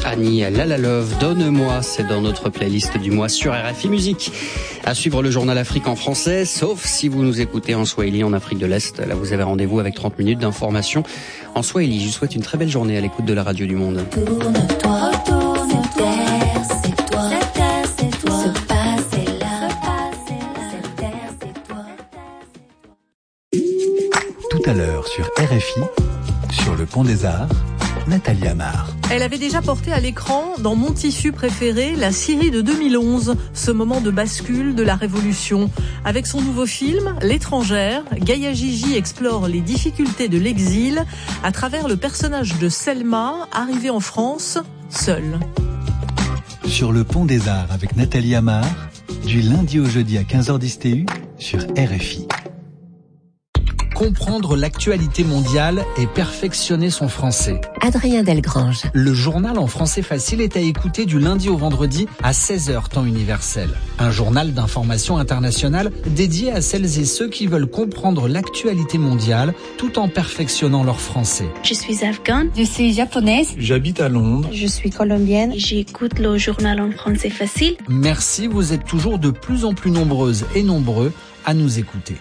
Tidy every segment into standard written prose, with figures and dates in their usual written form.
Annie Lalalove, Donne-moi, c'est dans notre playlist du mois sur RFI Musique. À suivre le journal Afrique en français, sauf si vous nous écoutez en Swahili en Afrique de l'Est. Là, vous avez rendez-vous avec 30 minutes d'information en Swahili. Je vous souhaite une très belle journée à l'écoute de la radio du monde. Tout à l'heure sur RFI, sur le Pont des Arts, Nathalie Amar. Elle avait déjà porté à l'écran, dans Mon tissu préféré, la Syrie de 2011, ce moment de bascule de la Révolution. Avec son nouveau film, L'étrangère, Gaïa Gigi explore les difficultés de l'exil à travers le personnage de Selma, arrivée en France, seule. Sur le Pont des Arts avec Nathalie Amar, du lundi au jeudi à 15h10 TU sur RFI. Comprendre l'actualité mondiale et perfectionner son français. Adrien Delgrange. Le journal en français facile est à écouter du lundi au vendredi à 16h temps universel. Un journal d'information internationale dédié à celles et ceux qui veulent comprendre l'actualité mondiale tout en perfectionnant leur français. Je suis afghane. Je suis japonaise. J'habite à Londres. Je suis colombienne. J'écoute le journal en français facile. Merci, vous êtes toujours de plus en plus nombreuses et nombreux à nous écouter.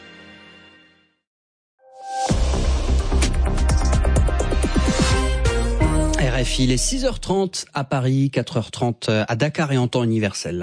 RFI, il est 6h30 à Paris, 4h30 à Dakar et en temps universel.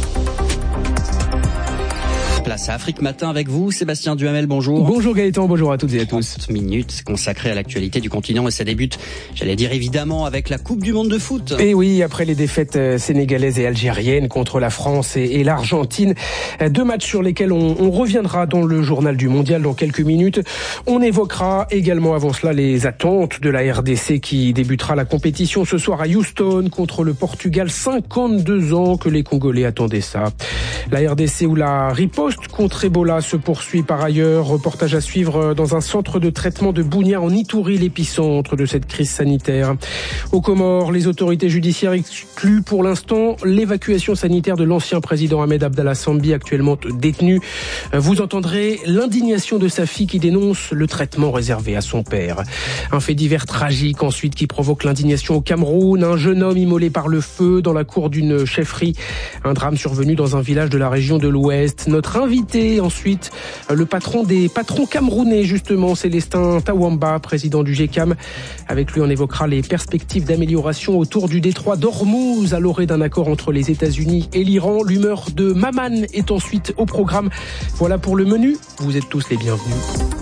Place à Afrique Matin avec vous, Sébastien Duhamel, bonjour. Bonjour Gaëtan, bonjour à toutes et à tous. 30 minutes consacrées à l'actualité du continent et ça débute, j'allais dire évidemment, avec la Coupe du Monde de foot. Et oui, après les défaites sénégalaises et algériennes contre la France et l'Argentine, deux matchs sur lesquels on reviendra dans le journal du mondial dans quelques minutes. On évoquera également avant cela les attentes de la RDC qui débutera la compétition ce soir à Houston contre le Portugal. 52 ans que les Congolais attendaient ça. La RDC où la riposte contre Ebola se poursuit par ailleurs. Reportage à suivre dans un centre de traitement de Bounia en Ituri, l'épicentre de cette crise sanitaire. Aux Comores, les autorités judiciaires excluent pour l'instant l'évacuation sanitaire de l'ancien président Ahmed Abdallah Sambi, actuellement détenu. Vous entendrez l'indignation de sa fille qui dénonce le traitement réservé à son père. Un fait divers tragique ensuite qui provoque l'indignation au Cameroun. Un jeune homme immolé par le feu dans la cour d'une chefferie. Un drame survenu dans un village de la région de l'Ouest. Notre invité ensuite, le patron des patrons camerounais justement, Célestin Tawamba, président du GECAM. Avec lui, on évoquera les perspectives d'amélioration autour du détroit d'Ormuz à l'orée d'un accord entre les États-Unis et l'Iran. L'humeur de Maman est ensuite au programme. Voilà pour le menu. Vous êtes tous les bienvenus.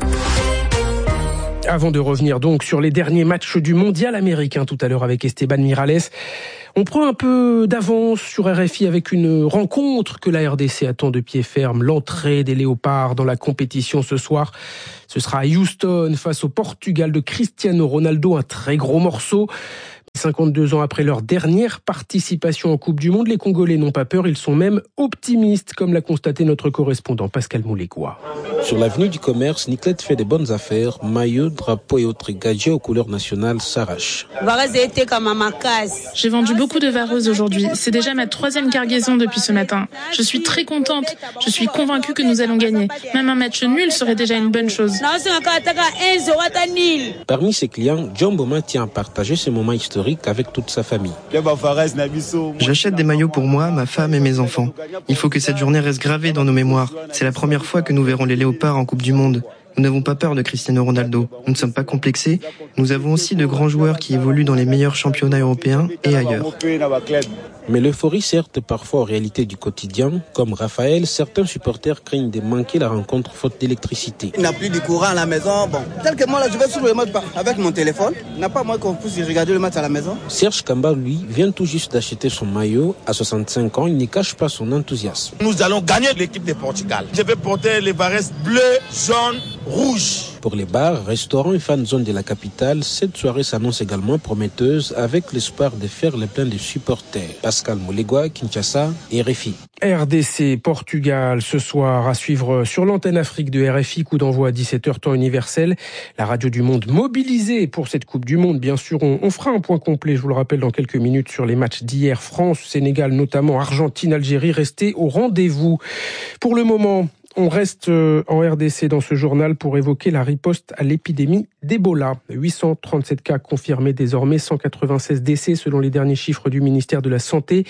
Avant de revenir donc sur les derniers matchs du mondial américain tout à l'heure avec Esteban Miralles, on prend un peu d'avance sur RFI avec une rencontre que la RDC attend de pied ferme. L'entrée des Léopards dans la compétition ce soir. Ce sera à Houston face au Portugal de Cristiano Ronaldo, un très gros morceau. 52 ans après leur dernière participation en Coupe du Monde, les Congolais n'ont pas peur, ils sont même optimistes, comme l'a constaté notre correspondant Pascal Moulégois. Sur l'avenue du Commerce, Niclette fait des bonnes affaires. Maillots, drapeaux et autres gadgets aux couleurs nationales s'arrachent. J'ai vendu beaucoup de vareuses aujourd'hui. C'est déjà ma 3e cargaison depuis ce matin. Je suis très contente. Je suis convaincue que nous allons gagner. Même un match nul serait déjà une bonne chose. Parmi ses clients, John Boma tient à partager ce moment historique avec toute sa famille. J'achète des maillots pour moi, ma femme et mes enfants. Il faut que cette journée reste gravée dans nos mémoires. C'est la première fois que nous verrons les Léopards en Coupe du Monde. Nous n'avons pas peur de Cristiano Ronaldo. Nous ne sommes pas complexés. Nous avons aussi de grands joueurs qui évoluent dans les meilleurs championnats européens et ailleurs. Mais l'euphorie sert parfois aux réalités du quotidien. Comme Raphaël, certains supporters craignent de manquer la rencontre faute d'électricité. Il n'y a plus de courant à la maison. Bon, tel que moi, là, je vais sur le match avec mon téléphone. Il n'y a pas moins qu'on puisse regarder le match à la maison. Serge Kamba, lui, vient tout juste d'acheter son maillot. À 65 ans, il ne cache pas son enthousiasme. Nous allons gagner l'équipe de Portugal. Je vais porter les vareuses bleues, jaunes, rouges. Pour les bars, restaurants et fan zone de la capitale, cette soirée s'annonce également prometteuse avec l'espoir de faire le plein de supporters. Pascal Moulégois, Kinshasa, RFI. RDC, Portugal, ce soir à suivre sur l'antenne Afrique de RFI, coup d'envoi à 17h temps universel. La radio du monde mobilisée pour cette Coupe du Monde, bien sûr. On fera un point complet, je vous le rappelle, dans quelques minutes sur les matchs d'hier. France, Sénégal, notamment Argentine, Algérie, restés au rendez-vous. Pour le moment, On reste en RDC dans ce journal pour évoquer la riposte à l'épidémie d'Ebola. 837 cas confirmés désormais, 196 décès selon les derniers chiffres du ministère de la Santé.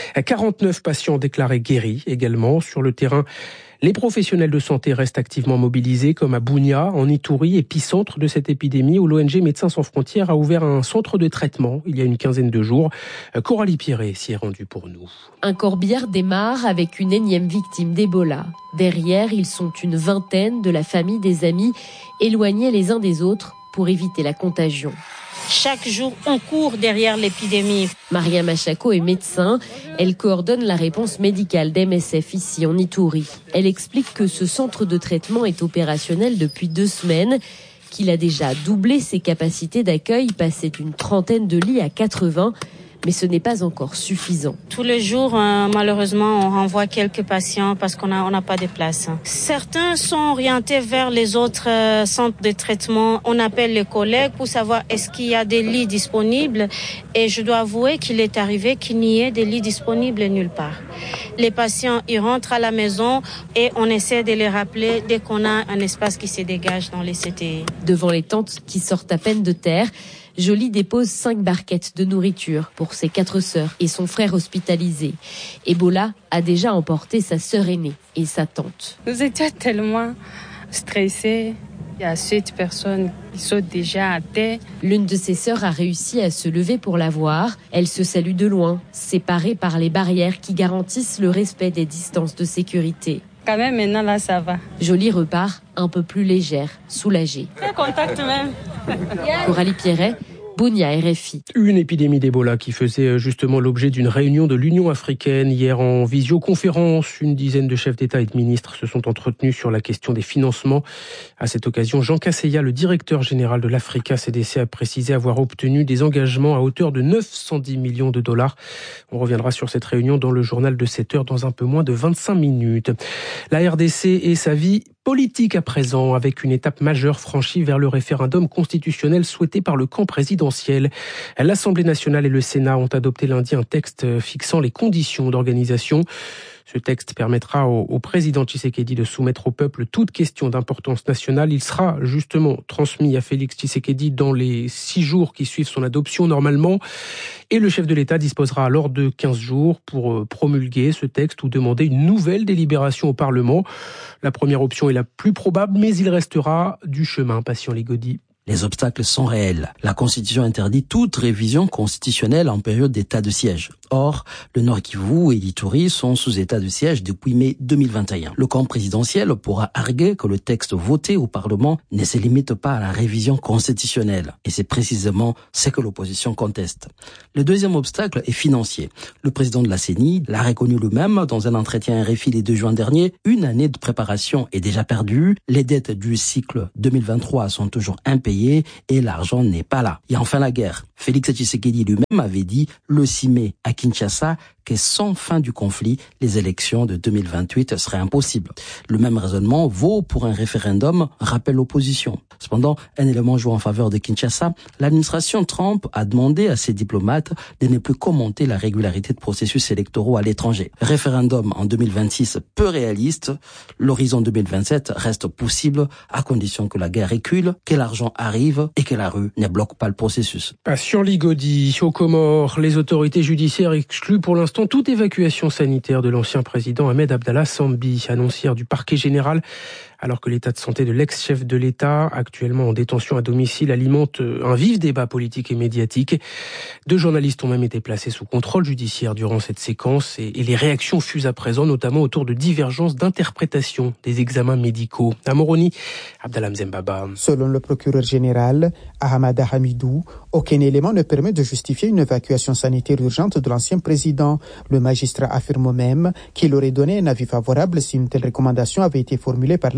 49 patients déclarés guéris également. Sur le terrain, les professionnels de santé restent activement mobilisés, comme à Bunia, en Ituri, épicentre de cette épidémie, où l'ONG Médecins sans frontières a ouvert un centre de traitement il y a une quinzaine de jours. Coralie Pierret s'y est rendue pour nous. Un corbillard démarre avec une énième victime d'Ebola. Derrière, ils sont une vingtaine de la famille des amis, éloignés les uns des autres pour éviter la contagion. Chaque jour, on court derrière l'épidémie. Maria Machako est médecin. Elle coordonne la réponse médicale d'MSF ici en Ituri. Elle explique que ce centre de traitement est opérationnel depuis 2 semaines, qu'il a déjà doublé ses capacités d'accueil, passé d'une 30aine de lits à 80. Mais ce n'est pas encore suffisant. Tous les jours, malheureusement, on renvoie quelques patients parce qu'on n'a pas de place. Certains sont orientés vers les autres centres de traitement. On appelle les collègues pour savoir est-ce qu'il y a des lits disponibles. Et je dois avouer qu'il est arrivé qu'il n'y ait des lits disponibles nulle part. Les patients, ils rentrent à la maison et on essaie de les rappeler dès qu'on a un espace qui se dégage dans les CTI. Devant les tentes qui sortent à peine de terre, Jolie dépose 5 barquettes de nourriture pour ses 4 sœurs et son frère hospitalisé. Ebola a déjà emporté sa sœur aînée et sa tante. Nous étions tellement stressés. Il y a 7 personnes qui sont déjà à terre. L'une de ses sœurs a réussi à se lever pour la voir. Elle se salue de loin, séparée par les barrières qui garantissent le respect des distances de sécurité. Quand même, maintenant, là, ça va. Jolie repart un peu plus légère, soulagée. Quel contact même. Coralie Pierret, Bunia, RFI. Une épidémie d'Ebola qui faisait justement l'objet d'une réunion de l'Union africaine hier en visioconférence. Une dizaine de chefs d'État et de ministres se sont entretenus sur la question des financements. À cette occasion, Jean Casseya, le directeur général de l'Africa CDC, a précisé avoir obtenu des engagements à hauteur de 910 millions de dollars. On reviendra sur cette réunion dans le journal de 7 heures dans un peu moins de 25 minutes. La RDC et sa vie politique à présent, avec une étape majeure franchie vers le référendum constitutionnel souhaité par le camp présidentiel. L'Assemblée nationale et le Sénat ont adopté lundi un texte fixant les conditions d'organisation. Ce texte permettra au président Tshisekedi de soumettre au peuple toute question d'importance nationale. Il sera justement transmis à Félix Tshisekedi dans les 6 jours qui suivent son adoption normalement. Et le chef de l'État disposera alors de 15 jours pour promulguer ce texte ou demander une nouvelle délibération au Parlement. La première option est la plus probable, mais il restera du chemin, Patient Ligodi. Les obstacles sont réels. La Constitution interdit toute révision constitutionnelle en période d'état de siège. Or, le Nord Kivu et l'Ituri sont sous état de siège depuis mai 2021. Le camp présidentiel pourra arguer que le texte voté au Parlement ne se limite pas à la révision constitutionnelle. Et c'est précisément ce que l'opposition conteste. Le deuxième obstacle est financier. Le président de la CENI l'a reconnu lui-même dans un entretien RFI le 2 juin dernier. Une année de préparation est déjà perdue. Les dettes du cycle 2023 sont toujours impayées et l'argent n'est pas là. Et enfin la guerre. Félix Tshisekedi lui-même avait dit le 6 mai à Kinshasa que sans fin du conflit, les élections de 2028 seraient impossibles. Le même raisonnement vaut pour un référendum, rappelle l'opposition. Cependant, un élément joue en faveur de Kinshasa. L'administration Trump a demandé à ses diplomates de ne plus commenter la régularité de processus électoraux à l'étranger. Référendum en 2026 peu réaliste. L'horizon 2027 reste possible à condition que la guerre recule, que l'argent arrive et que la rue ne bloque pas le processus. Patient Ligodi, aux Comores, les autorités judiciaires excluent pour l'instant toute évacuation sanitaire de l'ancien président Ahmed Abdallah Sambi, annoncière du parquet général, alors que l'état de santé de l'ex-chef de l'État, actuellement en détention à domicile, alimente un vif débat politique et médiatique. 2 journalistes ont même été placés sous contrôle judiciaire durant cette séquence et les réactions fusent à présent, notamment autour de divergences d'interprétation des examens médicaux. À Moroni, Abdallah Mzembaba. Selon le procureur général, Ahmada Hamidou, aucun élément ne permet de justifier une évacuation sanitaire urgente de l'ancien président. Le magistrat affirme même qu'il aurait donné un avis favorable si une telle recommandation avait été formulée par les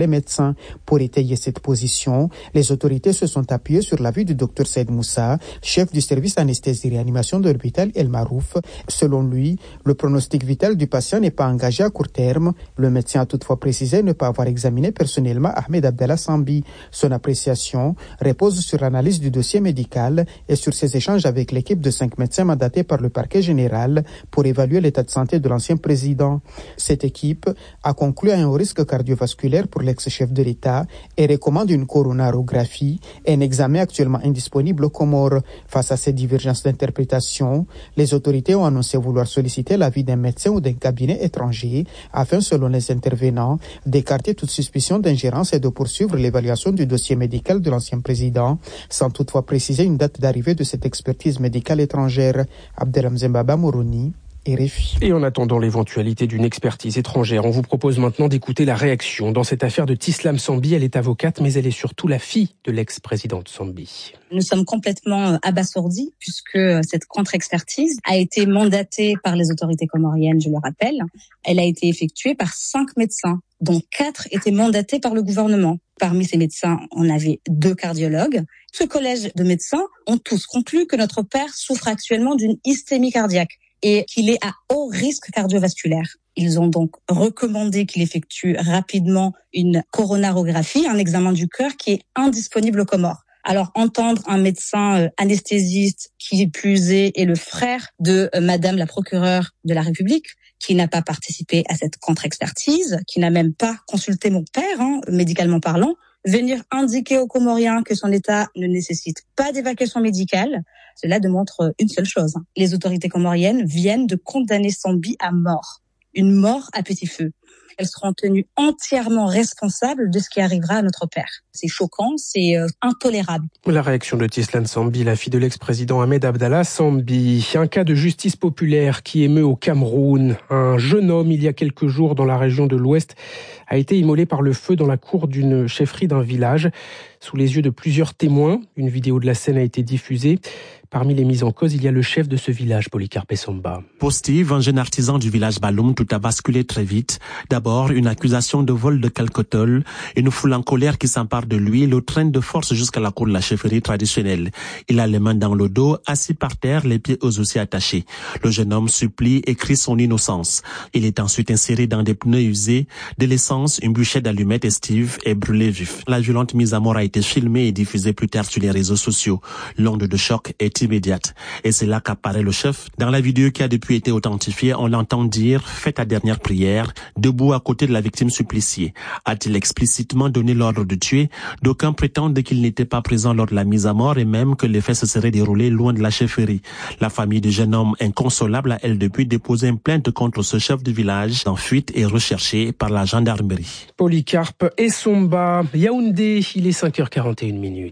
médecins. Pour étayer cette position, les autorités se sont appuyées sur l'avis du Dr Saïd Moussa, chef du service anesthésie-réanimation de l'hôpital El Marouf. Selon lui, le pronostic vital du patient n'est pas engagé à court terme. Le médecin a toutefois précisé ne pas avoir examiné personnellement Ahmed Abdallah Sambi. Son appréciation repose sur l'analyse du dossier médical et sur ses échanges avec l'équipe de 5 médecins mandatés par le parquet général pour évaluer l'état de santé de l'ancien président. Cette équipe a conclu à un haut risque cardiovasculaire pour l'ex-chef de l'État et recommande une coronarographie, un examen actuellement indisponible aux Comores. Face à ces divergences d'interprétation, les autorités ont annoncé vouloir solliciter l'avis d'un médecin ou d'un cabinet étranger afin, selon les intervenants, d'écarter toute suspicion d'ingérence et de poursuivre l'évaluation du dossier médical de l'ancien président, sans toutefois préciser une date d'arrivée de cette expertise médicale étrangère. Abdelhamzem Baba Moroni, RFI. Et en attendant l'éventualité d'une expertise étrangère, on vous propose maintenant d'écouter la réaction. Dans cette affaire de Tislam Sambi, elle est avocate, mais elle est surtout la fille de l'ex-présidente Sambi. Nous sommes complètement abasourdis puisque cette contre-expertise a été mandatée par les autorités comoriennes, je le rappelle. Elle a été effectuée par 5 médecins, dont 4 étaient mandatés par le gouvernement. Parmi ces médecins, on avait 2 cardiologues. Ce collège de médecins ont tous conclu que notre père souffre actuellement d'une hystémie cardiaque et qu'il est à haut risque cardiovasculaire. Ils ont donc recommandé qu'il effectue rapidement une coronarographie, un examen du cœur qui est indisponible aux Comores. Alors, entendre un médecin anesthésiste qui plus est le frère de Madame la procureure de la République, qui n'a pas participé à cette contre-expertise, qui n'a même pas consulté mon père, médicalement parlant, venir indiquer aux Comoriens que son état ne nécessite pas d'évacuation médicale, cela démontre une seule chose. Les autorités comoriennes viennent de condamner Sambi à mort. Une mort à petit feu. Elles seront tenues entièrement responsables de ce qui arrivera à notre père. C'est choquant, c'est intolérable. La réaction de Tislam Sambi, la fille de l'ex-président Ahmed Abdallah Sambi. Un cas de justice populaire qui émeut au Cameroun. Un jeune homme, il y a quelques jours, dans la région de l'Ouest, a été immolé par le feu dans la cour d'une chefferie d'un village. Sous les yeux de plusieurs témoins, une vidéo de la scène a été diffusée. Parmi les mises en cause, il y a le chef de ce village, Polycarpe Samba. Pour Steve, un jeune artisan du village Baloum, tout a basculé très vite. D'abord, une accusation de vol de quelques tôles, une foule en colère qui s'empare de lui, le traîne de force jusqu'à la cour de la chefferie traditionnelle. Il a les mains dans le dos, assis par terre, les pieds aux aussi attachés. Le jeune homme supplie et crie son innocence. Il est ensuite inséré dans des pneus usés, de l'essence, une bûchette d'allumettes et Steve est brûlé vif. La violente mise à mort a été filmée et diffusée plus tard sur les réseaux sociaux. L'onde de choc est immédiate. Et c'est là qu'apparaît le chef. Dans la vidéo qui a depuis été authentifiée, on l'entend dire « Faites ta dernière prière », debout à côté de la victime suppliciée. A-t-il explicitement donné l'ordre de tuer? D'aucuns prétendent qu'il n'était pas présent lors de la mise à mort et même que les faits se seraient déroulés loin de la chefferie. La famille du jeune homme inconsolable a, elle, depuis déposé une plainte contre ce chef du village en fuite et recherché par la gendarmerie. Polycarpe Samba, Yaoundé, il est 5h41.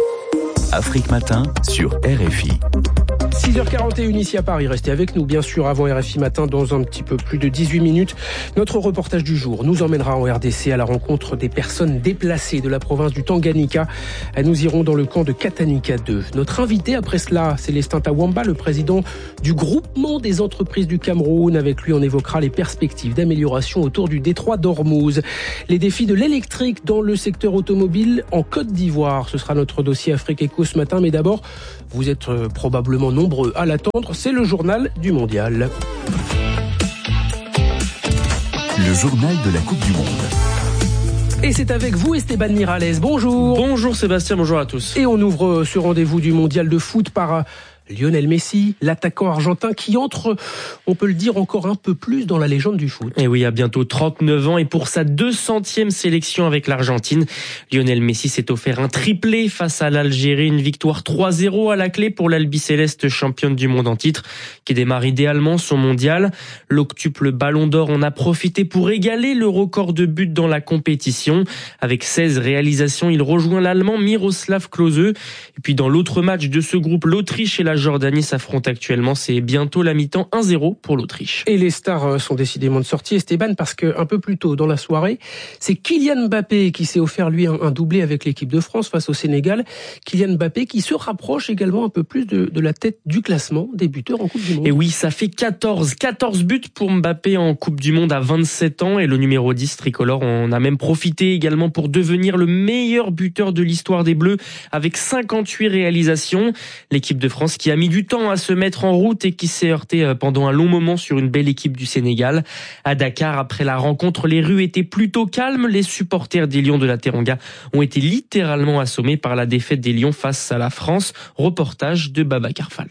Afrique Matin sur RFI. 6h41 ici à Paris. Restez avec nous, bien sûr, avant RFI Matin, dans un petit peu plus de 18 minutes. Notre reportage du jour nous emmènera en RDC à la rencontre des personnes déplacées de la province du Tanganyika. Nous irons dans le camp de Katanika 2. Notre invité, après cela, Célestin Tawamba, le président du groupement des entreprises du Cameroun. Avec lui, on évoquera les perspectives d'amélioration autour du détroit d'Ormuz. Les défis de l'électrique dans le secteur automobile en Côte d'Ivoire. Ce sera notre dossier Afrique Éco ce matin. Mais d'abord, vous êtes probablement nombreux à l'attendre, c'est le journal du mondial. Le journal de la Coupe du Monde. Et c'est avec vous Esteban Miralles, bonjour. Bonjour Sébastien, bonjour à tous. Et on ouvre ce rendez-vous du mondial de foot par Lionel Messi, l'attaquant argentin qui entre, on peut le dire, encore un peu plus dans la légende du foot. Et oui, à bientôt 39 ans et pour sa 200e sélection avec l'Argentine, Lionel Messi s'est offert un triplé face à l'Algérie, une victoire 3-0 à la clé pour l'Albiceleste, championne du monde en titre, qui démarre idéalement son mondial. L'octuple Ballon d'Or en a profité pour égaler le record de buts dans la compétition. Avec 16 réalisations, il rejoint l'Allemand Miroslav Klose. Et puis dans l'autre match de ce groupe, l'Autriche et la la Jordanie s'affrontent actuellement. C'est bientôt la mi-temps, 1-0 pour l'Autriche. Et les stars sont décidément de sortie, Esteban, parce qu'un peu plus tôt dans la soirée, c'est Kylian Mbappé qui s'est offert lui un doublé avec l'équipe de France face au Sénégal. Kylian Mbappé qui se rapproche également un peu plus de la tête du classement des buteurs en Coupe du Monde. Et oui, ça fait 14 buts pour Mbappé en Coupe du Monde à 27 ans. Et le numéro 10 tricolore en a même profité également pour devenir le meilleur buteur de l'histoire des Bleus avec 58 réalisations. L'équipe de France qui a mis du temps à se mettre en route et qui s'est heurtée pendant un long moment sur une belle équipe du Sénégal. À Dakar, après la rencontre, les rues étaient plutôt calmes. Les supporters des Lions de la Teranga ont été littéralement assommés par la défaite des Lions face à la France. Reportage de Babacar Fall.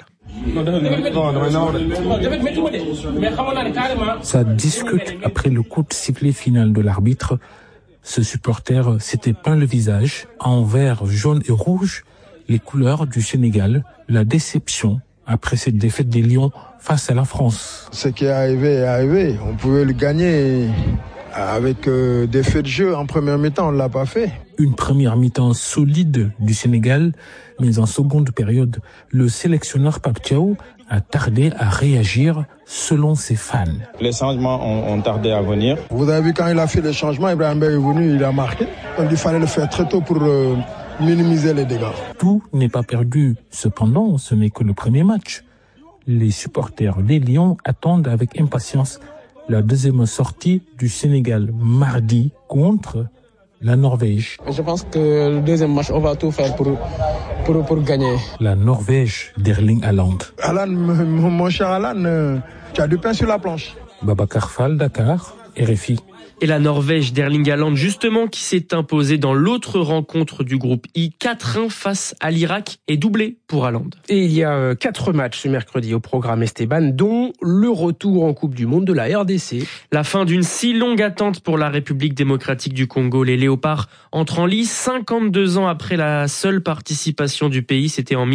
Ça discute après le coup de sifflet final de l'arbitre. Ce supporter s'était peint le visage en vert, jaune et rouge, les couleurs du Sénégal, la déception après cette défaite des Lions face à la France. Ce qui est arrivé. On pouvait le gagner avec des faits de jeu en première mi-temps, on ne l'a pas fait. Une première mi-temps solide du Sénégal, mais en seconde période, le sélectionneur Pape Thiaw a tardé à réagir selon ses fans. Les changements ont tardé à venir. Vous avez vu quand il a fait les changements, Ibrahim Mbaye est venu, il a marqué. Donc il fallait le faire très tôt pour minimiser les dégâts. Tout n'est pas perdu. Cependant, ce n'est que le premier match. Les supporters des Lions attendent avec impatience la deuxième sortie du Sénégal mardi contre la Norvège. Je pense que le deuxième match, on va tout faire pour gagner. La Norvège d'Erling Haaland. Alan, mon cher Alan, tu as du pain sur la planche. Babacar Fall, Dakar, RFI. Et la Norvège d'Erling Haaland, justement, qui s'est imposée dans l'autre rencontre du groupe I, 4-1 face à l'Irak et doublé pour Haaland. Et il y a 4 matchs ce mercredi au programme Esteban, dont le retour en Coupe du Monde de la RDC. La fin d'une si longue attente pour la République démocratique du Congo. Les Léopards entrent en lice 52 ans après la seule participation du pays. C'était en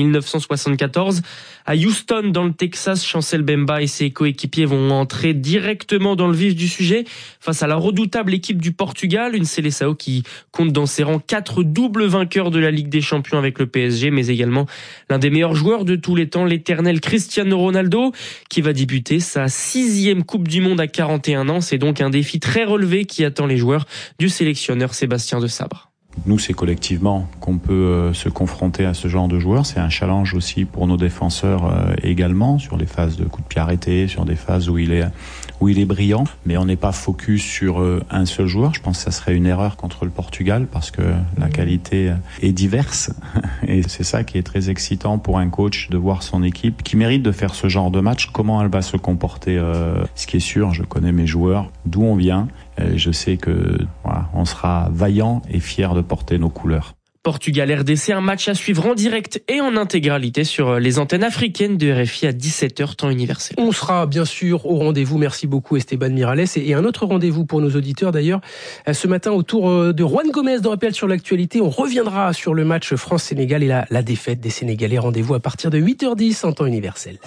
1974. À Houston, dans le Texas, Chancel Bemba et ses coéquipiers vont entrer directement dans le vif du sujet face à la redoutable équipe du Portugal, une Seleção qui compte dans ses rangs 4 doubles vainqueurs de la Ligue des Champions avec le PSG, mais également l'un des meilleurs joueurs de tous les temps, l'éternel Cristiano Ronaldo, qui va débuter sa 6e Coupe du Monde à 41 ans. C'est donc un défi très relevé qui attend les joueurs du sélectionneur Sébastien de Sabre. Nous, c'est collectivement qu'on peut se confronter à ce genre de joueurs. C'est un challenge aussi pour nos défenseurs également, sur les phases de coups de pied arrêtés, sur des phases où il est brillant. Mais on n'est pas focus sur un seul joueur. Je pense que ça serait une erreur contre le Portugal parce que la qualité est diverse. Et c'est ça qui est très excitant pour un coach, de voir son équipe qui mérite de faire ce genre de match. Comment elle va se comporter. Ce qui est sûr, je connais mes joueurs, d'où on vient. Je sais que on sera vaillant et fier de porter nos couleurs. Portugal RDC, un match à suivre en direct et en intégralité sur les antennes africaines de RFI à 17h temps universel. On sera bien sûr au rendez-vous. Merci beaucoup Esteban Miralles. Et un autre rendez-vous pour nos auditeurs d'ailleurs. Ce matin autour de Juan Gomez dans Rappel sur l'actualité. On reviendra sur le match France-Sénégal et la défaite des Sénégalais. Rendez-vous à partir de 8h10 en temps universel.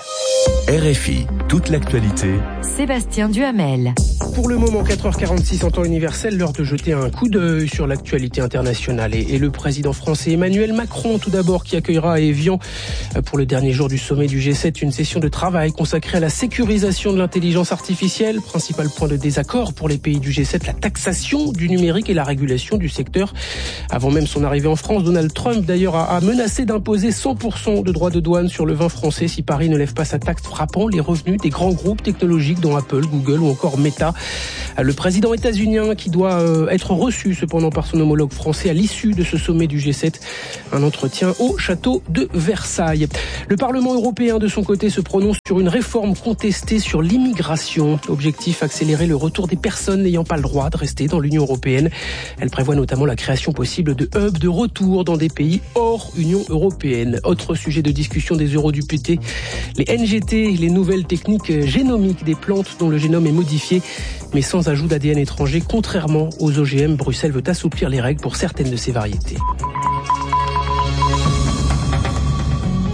RFI, toute l'actualité. Sébastien Duhamel. Pour le moment, 4h46 en temps universel, l'heure de jeter un coup d'œil sur l'actualité internationale. Et le président français Emmanuel Macron, tout d'abord, qui accueillera à Évian pour le dernier jour du sommet du G7 une session de travail consacrée à la sécurisation de l'intelligence artificielle. Principal point de désaccord pour les pays du G7, la taxation du numérique et la régulation du secteur. Avant même son arrivée en France, Donald Trump d'ailleurs a menacé d'imposer 100% de droits de douane sur le vin français si Paris ne lève pas sa taxe frappant les revenus des grands groupes technologiques dont Apple, Google ou encore Meta. Le président états-unien qui doit être reçu cependant par son homologue français à l'issue de ce sommet du G7, un entretien au château de Versailles. Le Parlement européen de son côté se prononce sur une réforme contestée sur l'immigration. Objectif, accélérer le retour des personnes n'ayant pas le droit de rester dans l'Union européenne. Elle prévoit notamment la création possible de hubs de retour dans des pays hors Union européenne. Autre sujet de discussion des eurodéputés, les NGT, les nouvelles techniques génomiques des plantes dont le génome est modifié, mais sans ajout d'ADN étranger, contrairement aux OGM. Bruxelles veut assouplir les règles pour certaines de ces variétés.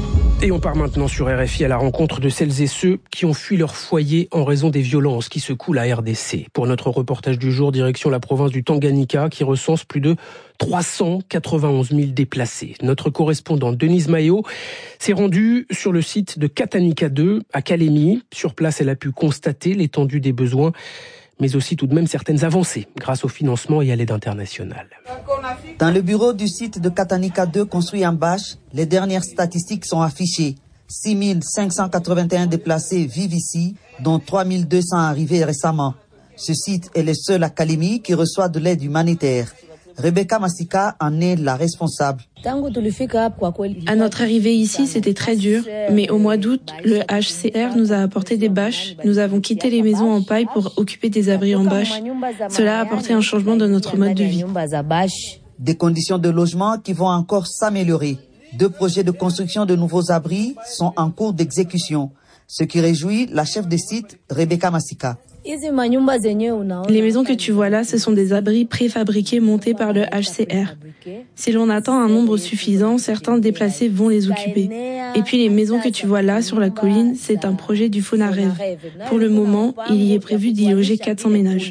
Et on part maintenant sur RFI à la rencontre de celles et ceux qui ont fui leur foyer en raison des violences qui secouent la RDC. Pour notre reportage du jour, direction la province du Tanganyika qui recense plus de 391 000 déplacés. Notre correspondant Denise Mayo s'est rendue sur le site de Katanika 2 à Kalemi. Sur place, elle a pu constater l'étendue des besoins, mais aussi tout de même certaines avancées grâce au financement et à l'aide internationale. Dans le bureau du site de Katanika 2 construit en bâche, les dernières statistiques sont affichées. 6 581 déplacés vivent ici, dont 3 200 arrivés récemment. Ce site est le seul à Kalemi qui reçoit de l'aide humanitaire. Rebecca Massika en est la responsable. À notre arrivée ici, c'était très dur, mais au mois d'août, le HCR nous a apporté des bâches. Nous avons quitté les maisons en paille pour occuper des abris en bâche. Cela a apporté un changement dans notre mode de vie. Des conditions de logement qui vont encore s'améliorer. 2 projets de construction de nouveaux abris sont en cours d'exécution, ce qui réjouit la chef de site, Rebecca Massika. Les maisons que tu vois là, ce sont des abris préfabriqués montés par le HCR. Si l'on atteint un nombre suffisant, certains déplacés vont les occuper. Et puis les maisons que tu vois là sur la colline, c'est un projet du FONAREV. Pour le moment, il y est prévu d'y loger 400 ménages.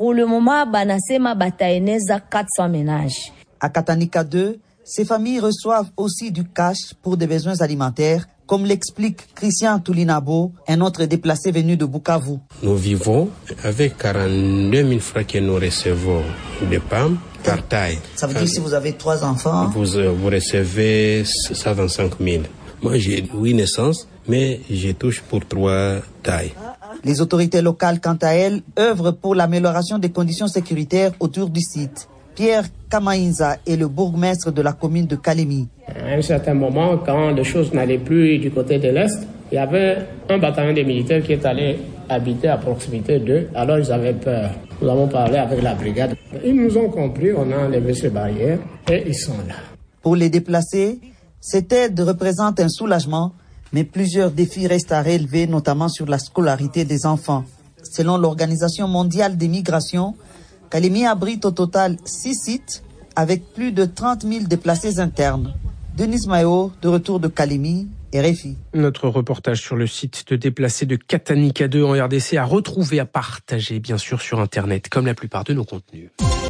À Katanika 2, ces familles reçoivent aussi du cash pour des besoins alimentaires, comme l'explique Christian Toulinabo, un autre déplacé venu de Bukavu. Nous vivons avec 42 000 francs que nous recevons de PAM par taille. Ça veut dire que si vous avez 3 enfants, vous recevez 125 000. Moi, j'ai 8 naissances, mais je touche pour 3 tailles. Les autorités locales, quant à elles, œuvrent pour l'amélioration des conditions sécuritaires autour du site. Pierre Kamainza est le bourgmestre de la commune de Kalemi. À un certain moment, quand les choses n'allaient plus du côté de l'Est, il y avait un bataillon de militaires qui est allé habiter à proximité d'eux. Alors ils avaient peur. Nous avons parlé avec la brigade. Ils nous ont compris, on a enlevé ces barrières et ils sont là. Pour les déplacés, cette aide représente un soulagement, mais plusieurs défis restent à relever, notamment sur la scolarité des enfants. Selon l'Organisation mondiale des migrations, Kalemi abrite au total 6 sites avec plus de 30 000 déplacés internes. Denise Mayo, de retour de Kalemi, RFI. Notre reportage sur le site de déplacés de Katanika 2 en RDC à retrouver, à partager bien sûr sur Internet, comme la plupart de nos contenus.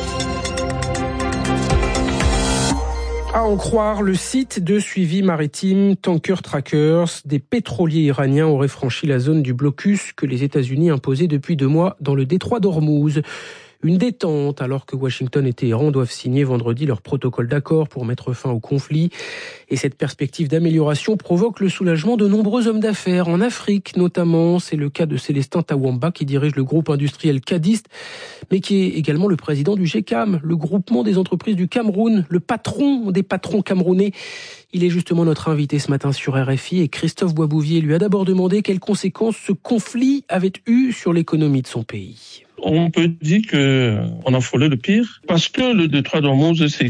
À en croire le site de suivi maritime Tanker Trackers, des pétroliers iraniens auraient franchi la zone du blocus que les États-Unis imposaient depuis 2 mois dans le détroit d'Ormuz. Une détente alors que Washington et Téhéran doivent signer vendredi leur protocole d'accord pour mettre fin au conflit. Et cette perspective d'amélioration provoque le soulagement de nombreux hommes d'affaires en Afrique notamment. C'est le cas de Célestin Tawamba qui dirige le groupe industriel Cadiste, mais qui est également le président du GECAM, le groupement des entreprises du Cameroun, le patron des patrons camerounais. Il est justement notre invité ce matin sur RFI et Christophe Boisbouvier lui a d'abord demandé quelles conséquences ce conflit avait eu sur l'économie de son pays. On peut dire qu'on a frôlé le pire parce que le détroit d'Ormuz, c'est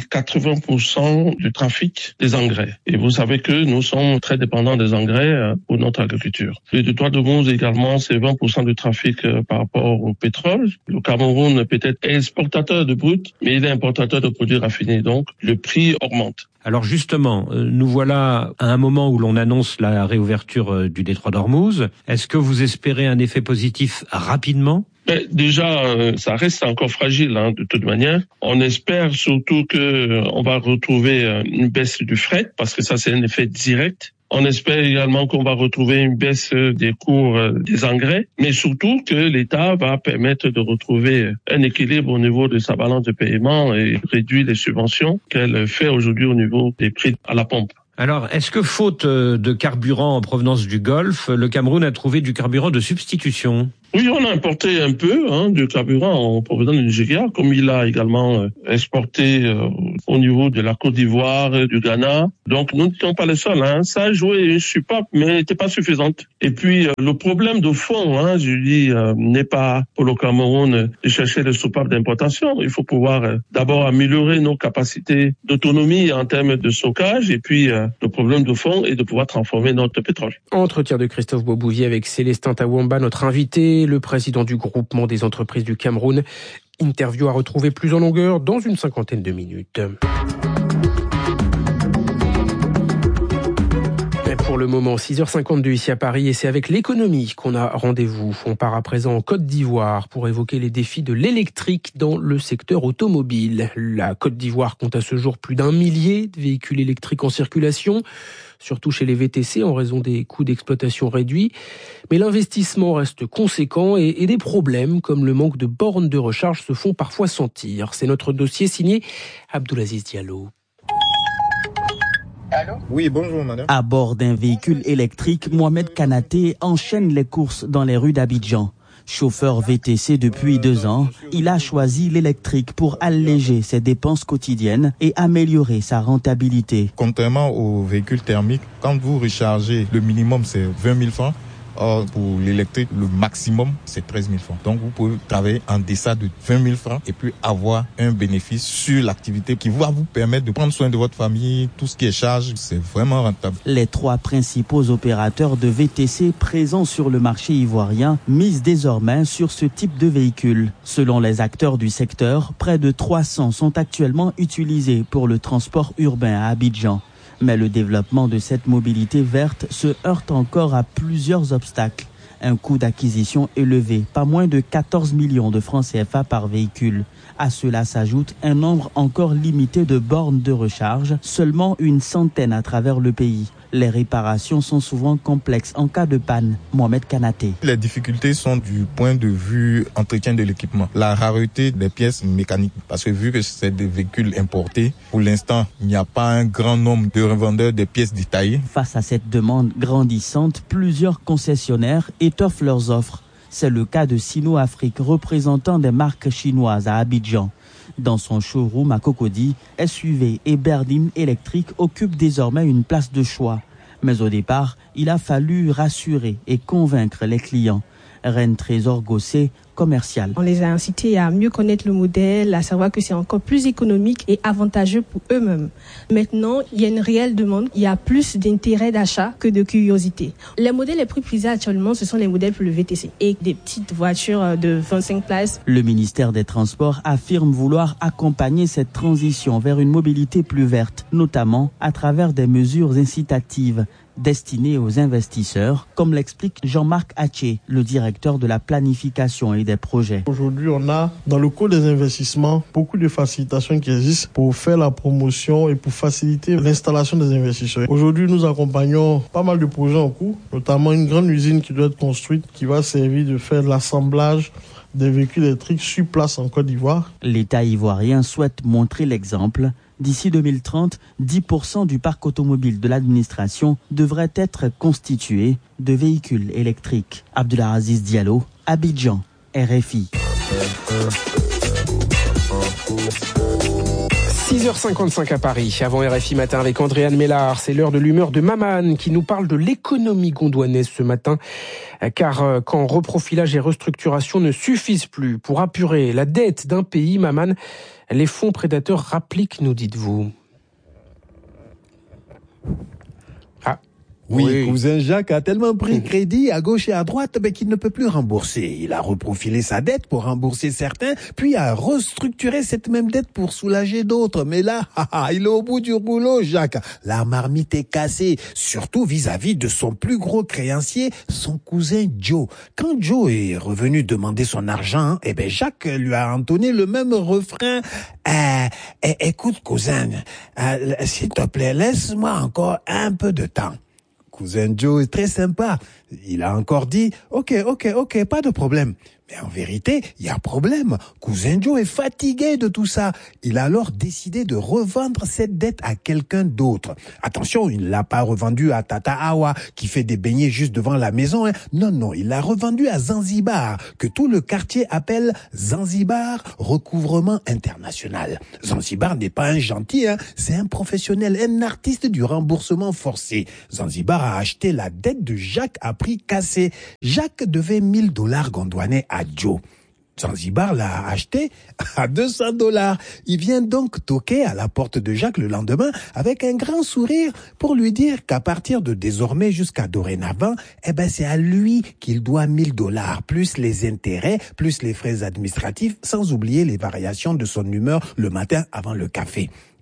80% du trafic des engrais. Et vous savez que nous sommes très dépendants des engrais pour notre agriculture. Le détroit d'Ormuz également, c'est 20% du trafic par rapport au pétrole. Le Cameroun peut-être est exportateur de brut, mais il est importateur de produits raffinés. Donc, le prix augmente. Alors justement, nous voilà à un moment où l'on annonce la réouverture du détroit d'Ormuz. Est-ce que vous espérez un effet positif rapidement ? Déjà, ça reste encore fragile, de toute manière. On espère surtout on va retrouver une baisse du fret, parce que ça, c'est un effet direct. On espère également qu'on va retrouver une baisse des cours des engrais, mais surtout que l'État va permettre de retrouver un équilibre au niveau de sa balance de paiement et réduire les subventions qu'elle fait aujourd'hui au niveau des prix à la pompe. Alors, est-ce que faute de carburant en provenance du Golfe, le Cameroun a trouvé du carburant de substitution ? Oui, on a importé un peu de carburant en provenance du Nigeria, comme il a également exporté au niveau de la Côte d'Ivoire, du Ghana. Donc, nous n'étions pas les seuls. Ça a joué une soupape, mais n'était pas suffisante. Et puis, le problème de fond, je dis, n'est pas pour le Cameroun de chercher des soupapes d'importation. Il faut pouvoir d'abord améliorer nos capacités d'autonomie en termes de stockage. Et puis, le problème de fond est de pouvoir transformer notre pétrole. Entretien de Christophe Boisbouvier avec Célestin Tawamba, notre invité, le président du groupement des entreprises du Cameroun. Interview à retrouver plus en longueur dans une 50aine de minutes. Pour pour le moment, 6h52 ici à Paris, et c'est avec l'économie qu'on a rendez-vous. On part à présent en Côte d'Ivoire pour évoquer les défis de l'électrique dans le secteur automobile. La Côte d'Ivoire compte à ce jour plus d'1 millier de véhicules électriques en circulation, surtout chez les VTC en raison des coûts d'exploitation réduits. Mais l'investissement reste conséquent et des problèmes comme le manque de bornes de recharge se font parfois sentir. C'est notre dossier signé Abdoulaziz Diallo. Allô ? Oui, bonjour madame. À bord d'un véhicule électrique, Mohamed Kanaté enchaîne les courses dans les rues d'Abidjan. Chauffeur VTC depuis 2 ans, il a choisi l'électrique pour alléger ses dépenses quotidiennes et améliorer sa rentabilité. Contrairement aux véhicules thermiques, quand vous rechargez, le minimum c'est 20 000 francs. Or, pour l'électrique, le maximum, c'est 13 000 francs. Donc, vous pouvez travailler en deçà de 20 000 francs et puis avoir un bénéfice sur l'activité qui va vous permettre de prendre soin de votre famille. Tout ce qui est charge, c'est vraiment rentable. Les 3 principaux opérateurs de VTC présents sur le marché ivoirien misent désormais sur ce type de véhicule. Selon les acteurs du secteur, près de 300 sont actuellement utilisés pour le transport urbain à Abidjan. Mais le développement de cette mobilité verte se heurte encore à plusieurs obstacles. Un coût d'acquisition élevé, pas moins de 14 millions de francs CFA par véhicule. À cela s'ajoute un nombre encore limité de bornes de recharge, seulement une centaine à travers le pays. Les réparations sont souvent complexes en cas de panne. Mohamed Kanaté. Les difficultés sont du point de vue entretien de l'équipement. La rareté des pièces mécaniques. Parce que vu que c'est des véhicules importés, pour l'instant, il n'y a pas un grand nombre de revendeurs des pièces détaillées. Face à cette demande grandissante, plusieurs concessionnaires étoffent leurs offres. C'est le cas de Sino Afrique, représentant des marques chinoises à Abidjan. Dans son showroom à Cocody, SUV et berline électrique occupent désormais une place de choix. Mais au départ, il a fallu rassurer et convaincre les clients. Reine Trésor Gossé, commercial. On les a incités à mieux connaître le modèle, à savoir que c'est encore plus économique et avantageux pour eux-mêmes. Maintenant, il y a une réelle demande, il y a plus d'intérêt d'achat que de curiosité. Les modèles les plus prisés actuellement, ce sont les modèles pour le VTC et des petites voitures de 25 places. Le ministère des Transports affirme vouloir accompagner cette transition vers une mobilité plus verte, notamment à travers des mesures incitatives destinées aux investisseurs, comme l'explique Jean-Marc Haché, le directeur de la planification et des projets. Aujourd'hui, on a dans le cours des investissements beaucoup de facilitations qui existent pour faire la promotion et pour faciliter l'installation des investisseurs. Aujourd'hui, nous accompagnons pas mal de projets en cours, notamment une grande usine qui doit être construite, qui va servir de faire l'assemblage des véhicules électriques sur place en Côte d'Ivoire. L'État ivoirien souhaite montrer l'exemple. D'ici 2030, 10% du parc automobile de l'administration devrait être constitué de véhicules électriques. Abdoulaziz Diallo, Abidjan, RFI. 6h55 à Paris, avant RFI Matin avec Andréane Mélard. C'est l'heure de l'humeur de Maman qui nous parle de l'économie gondouanaise ce matin. Car quand reprofilage et restructuration ne suffisent plus pour apurer la dette d'un pays, Maman, les fonds prédateurs rappliquent, nous dites-vous. Oui, cousin Jacques a tellement pris crédit à gauche et à droite qu'il ne peut plus rembourser. Il a reprofilé sa dette pour rembourser certains, puis a restructuré cette même dette pour soulager d'autres. Mais là, il est au bout du rouleau, Jacques. La marmite est cassée, surtout vis-à-vis de son plus gros créancier, son cousin Joe. Quand Joe est revenu demander son argent, Jacques lui a entonné le même refrain. Écoute, cousin, s'il te plaît, laisse-moi encore un peu de temps. Cousin Joe est très sympa. Il a encore dit, ok, pas de problème. Mais en vérité, il y a problème. Cousin Joe est fatigué de tout ça. Il a alors décidé de revendre cette dette à quelqu'un d'autre. Attention, il ne l'a pas revendu à Tata Awa, qui fait des beignets juste devant la maison. Non, il l'a revendu à Zanzibar, que tout le quartier appelle Zanzibar Recouvrement International. Zanzibar n'est pas un gentil, c'est un professionnel, un artiste du remboursement forcé. Zanzibar a acheté la dette de Jacques à prix cassé. Jacques devait $1000 gondouanais à Joe. Zanzibar l'a acheté à $200. Il vient donc toquer à la porte de Jacques le lendemain avec un grand sourire pour lui dire qu'à partir de désormais jusqu'à dorénavant, c'est à lui qu'il doit $1000, plus les intérêts, plus les frais administratifs, sans oublier les variations de son humeur le matin avant le café.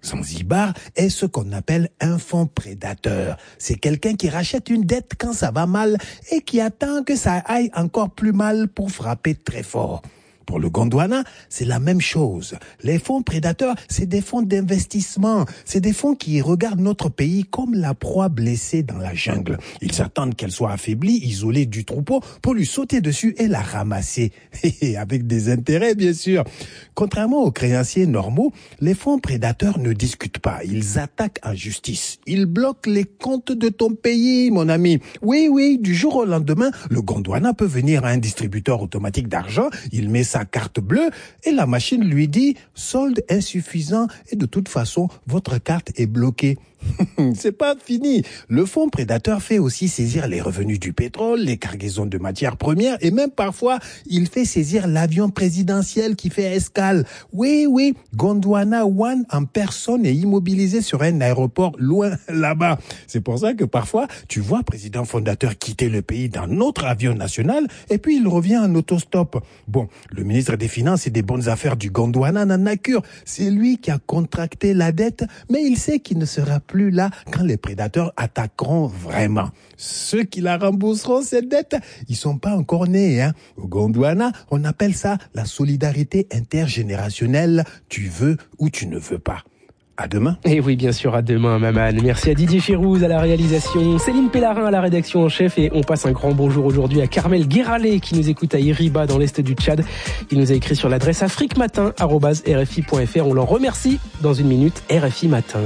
Zanzibar est ce qu'on appelle un fonds prédateur. C'est quelqu'un qui rachète une dette quand ça va mal et qui attend que ça aille encore plus mal pour frapper très fort. Pour le Gondwana, c'est la même chose. Les fonds prédateurs, c'est des fonds d'investissement. C'est des fonds qui regardent notre pays comme la proie blessée dans la jungle. Ils s'attendent qu'elle soit affaiblie, isolée du troupeau, pour lui sauter dessus et la ramasser. Avec des intérêts, bien sûr. Contrairement aux créanciers normaux, les fonds prédateurs ne discutent pas. Ils attaquent en justice. Ils bloquent les comptes de ton pays, mon ami. Oui, du jour au lendemain, le Gondwana peut venir à un distributeur automatique d'argent. Il met sa carte bleue et la machine lui dit « solde insuffisant et de toute façon, votre carte est bloquée ». C'est pas fini. Le fonds prédateur fait aussi saisir les revenus du pétrole, les cargaisons de matières premières et même parfois, il fait saisir l'avion présidentiel qui fait escale. Oui, Gondwana One en personne est immobilisé sur un aéroport loin là-bas. C'est pour ça que parfois, tu vois président fondateur quitter le pays dans notre avion national et puis il revient en autostop. Bon, le ministre des Finances et des Bonnes Affaires du Gondwana n'en a cure. C'est lui qui a contracté la dette, mais il sait qu'il ne sera plus là quand les prédateurs attaqueront vraiment. Ceux qui la rembourseront, cette dette, ils sont pas encore nés, Au Gondwana, on appelle ça la solidarité intergénérationnelle. Tu veux ou tu ne veux pas. À demain. Et oui, bien sûr, à demain, Maman. Merci à Didier Firouz à la réalisation, Céline Pellarin à la rédaction en chef, et on passe un grand bonjour aujourd'hui à Carmel Guéralé qui nous écoute à Iriba dans l'est du Tchad. Il nous a écrit sur l'adresse afriquematin@rfi.fr. On l'en remercie. Dans une minute, RFI Matin.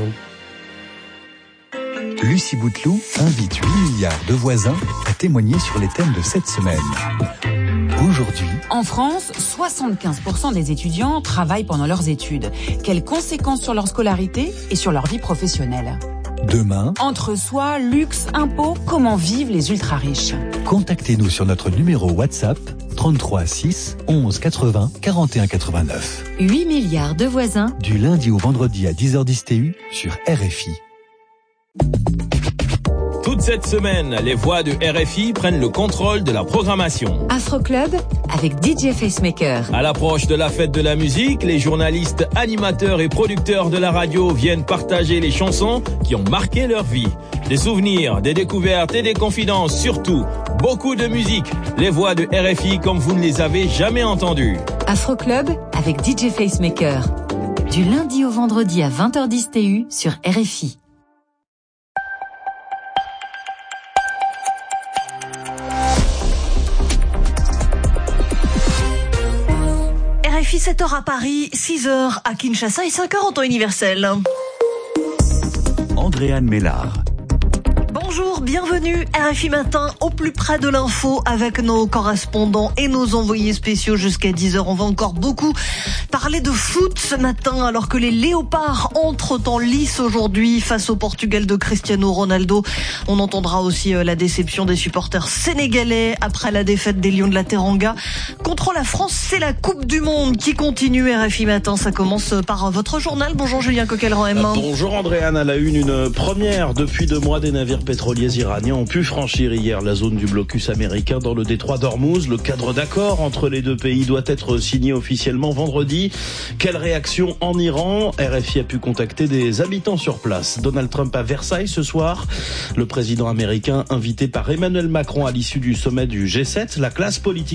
Lucie Bouteloup invite 8 milliards de voisins à témoigner sur les thèmes de cette semaine. Aujourd'hui, en France, 75% des étudiants travaillent pendant leurs études. Quelles conséquences sur leur scolarité et sur leur vie professionnelle ? Demain, entre soi, luxe, impôts, comment vivent les ultra-riches ? Contactez-nous sur notre numéro WhatsApp 33 6 11 80 41 89. 8 milliards de voisins. Du lundi au vendredi à 10h10 TU sur RFI. Toute cette semaine, les voix de RFI prennent le contrôle de la programmation. Afro Club avec DJ Facemaker. À l'approche de la fête de la musique, les journalistes, animateurs et producteurs de la radio viennent partager les chansons qui ont marqué leur vie. Des souvenirs, des découvertes et des confidences, surtout beaucoup de musique. Les voix de RFI comme vous ne les avez jamais entendues. Afro Club avec DJ Facemaker. Du lundi au vendredi à 20h10 TU sur RFI. RFI 7h à Paris, 6h à Kinshasa et 5h en temps universel. Andréane Mélard. Bonjour, bienvenue RFI Matin au plus près de l'info avec nos correspondants et nos envoyés spéciaux jusqu'à 10h. On va encore beaucoup parler de foot ce matin alors que les Léopards entrent en lice aujourd'hui face au Portugal de Cristiano Ronaldo. On entendra aussi la déception des supporters sénégalais après la défaite des Lions de la Teranga. Contre la France, c'est la Coupe du Monde qui continue RFI Matin. Ça commence par votre journal. Bonjour Julien Coquelin-Roem. Bonjour Andréane, à la une première depuis 2 mois. Des navires pétroliers iraniens ont pu franchir hier la zone du blocus américain dans le détroit d'Ormuz. Le cadre d'accord entre les deux pays doit être signé officiellement vendredi. Quelle réaction en Iran ? RFI a pu contacter des habitants sur place. Donald Trump à Versailles ce soir. Le président américain invité par Emmanuel Macron à l'issue du sommet du G7. La classe politique